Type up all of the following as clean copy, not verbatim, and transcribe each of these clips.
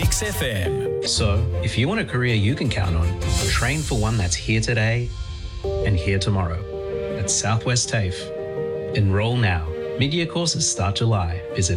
Mix FM. So, if you want a career you can count on, train for one that's here today and here tomorrow. At Southwest TAFE. Enroll now. Mid-year courses start July. Visit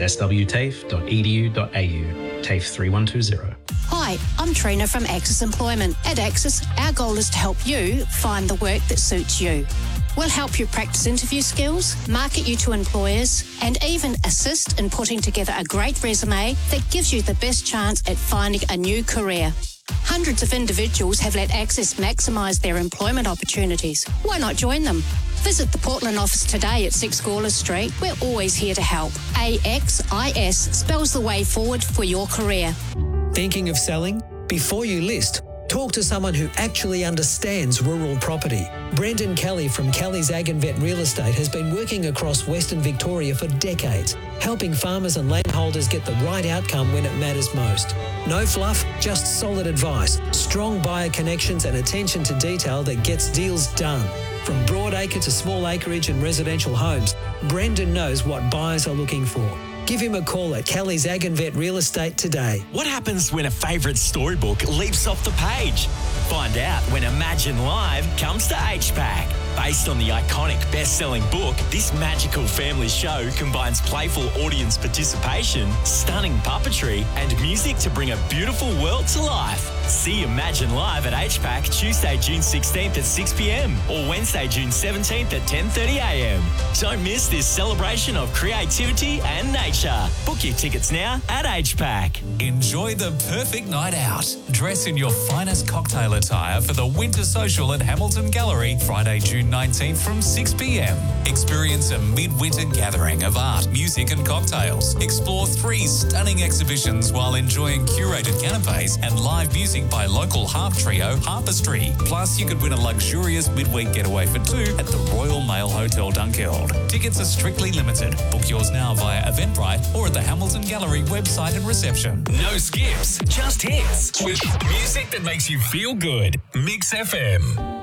swtafe.edu.au. TAFE 3120. Hi, I'm Trina from Axis Employment. At Axis, our goal is to help you find the work that suits you. We'll help you practice interview skills, market you to employers, and even assist in putting together a great resume that gives you the best chance at finding a new career. Hundreds of individuals have let Axis maximise their employment opportunities. Why not join them? Visit the Portland office today at 6 Gawler Street. We're always here to help. AXIS spells the way forward for your career. Thinking of selling? Before you list, talk to someone who actually understands rural property. Brendan Kelly from Kelly's Ag and Vet Real Estate has been working across Western Victoria for decades, helping farmers and landholders get the right outcome when it matters most. No fluff, just solid advice, strong buyer connections and attention to detail that gets deals done. From broadacre to small acreage and residential homes, Brendan knows what buyers are looking for. Give him a call at Kelly's Ag and Vet Real Estate today. What happens when a favourite storybook leaps off the page? Find out when Imagine Live comes to HPAC. Based on the iconic best-selling book, this magical family show combines playful audience participation, stunning puppetry, and music to bring a beautiful world to life. See Imagine Live at HPAC Tuesday, June 16th at 6 p.m. or Wednesday, June 17th at 10:30 a.m. Don't miss this celebration of creativity and nature. Book your tickets now at HPAC. Enjoy the perfect night out. Dress in your finest cocktail attire for the Winter Social at Hamilton Gallery, Friday, June 19th from 6 p.m. Experience a midwinter gathering of art, music and cocktails. Explore 3 stunning exhibitions while enjoying curated canapes and live music by local harp trio Harpistry. Plus, you could win a luxurious midweek getaway for 2 at the Royal Mail Hotel Dunkeld. Tickets are strictly limited. Book yours now via Eventbrite or at the Hamilton Gallery website and reception. No skips, just hits. Music that makes you feel good. Mix FM.